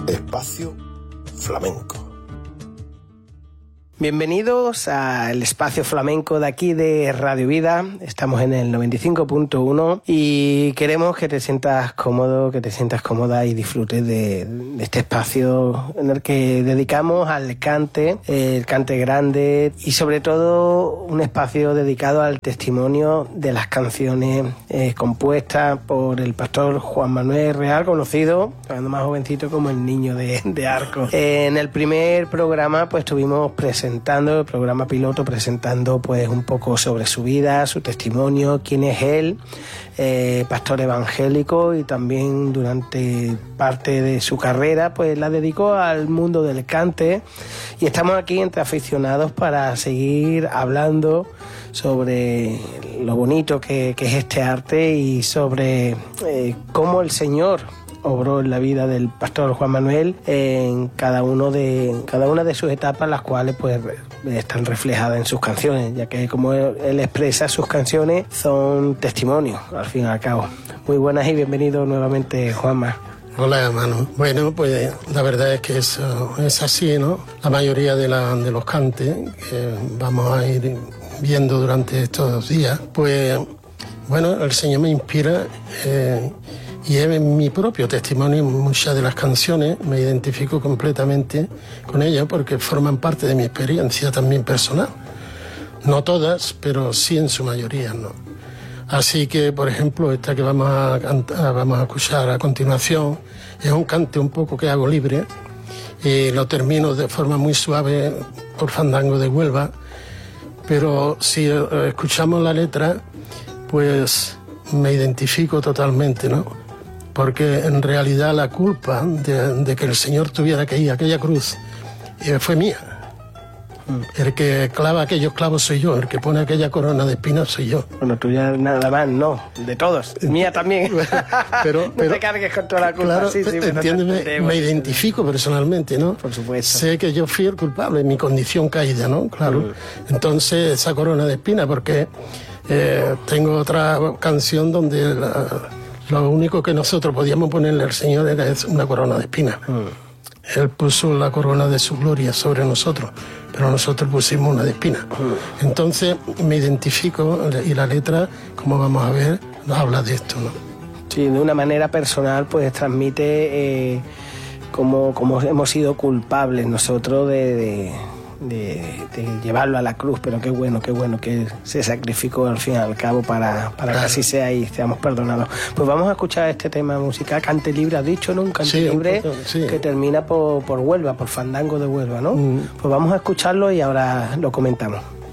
Espacio Flamenco. Bienvenidos al Espacio Flamenco de aquí de Radio Vida. Estamos en el 95.1 y queremos que te sientas cómodo, que te sientas cómoda y disfrutes de este espacio en el que dedicamos al cante, el cante grande y sobre todo un espacio dedicado al testimonio de las canciones compuestas por el pastor Juan Manuel Real, conocido, cuando más jovencito, como el Niño de Arco. En el primer programa pues estuvimos el programa piloto, presentando pues un poco sobre su vida, su testimonio, quién es él, pastor evangélico, y también durante parte de su carrera pues la dedicó al mundo del cante, y estamos aquí entre aficionados para seguir hablando sobre lo bonito que es este arte y sobre cómo el Señor obró en la vida del pastor Juan Manuel en cada una de sus etapas, las cuales pues están reflejadas en sus canciones, ya que como él expresa, sus canciones son testimonios al fin y al cabo. Muy buenas y bienvenido nuevamente, Juanma. Hola, hermano. Bueno, pues la verdad es que eso es así, ¿no? La mayoría de los cantes que vamos a ir viendo durante estos días, pues bueno, el Señor me inspira y es mi propio testimonio. Muchas de las canciones me identifico completamente con ellas porque forman parte de mi experiencia también personal. No todas, pero sí en su mayoría, ¿no? Así que, por ejemplo, esta que vamos a escuchar a continuación es un cante un poco que hago libre y lo termino de forma muy suave por Fandango de Huelva, pero si escuchamos la letra, pues me identifico totalmente, ¿no? Porque en realidad la culpa de que el Señor tuviera que ir a aquella cruz fue mía. El que clava aquellos clavos soy yo, el que pone aquella corona de espinas soy yo. Bueno, tú ya nada más, no, de todos, mía también. pero no te cargues con toda la culpa. Claro, sí, entiéndeme, me identifico personalmente, ¿no? Por supuesto. Sé que yo fui el culpable, mi condición caída, ¿no? Claro. Entonces, esa corona de espinas, porque tengo otra canción donde lo único que nosotros podíamos ponerle al Señor era una corona de espinas. Él puso la corona de su gloria sobre nosotros, pero nosotros pusimos una de espinas. Entonces me identifico, y la letra, como vamos a ver, habla de esto, ¿no? Sí, de una manera personal pues transmite cómo hemos sido culpables nosotros de llevarlo a la cruz, pero qué bueno que se sacrificó al fin y al cabo para claro, que así sea y seamos perdonados. Pues vamos a escuchar este tema musical, Cante Libre, has dicho, ¿no? Un cante libre sí, que termina por Huelva, por Fandango de Huelva, ¿no? Pues vamos a escucharlo y ahora lo comentamos.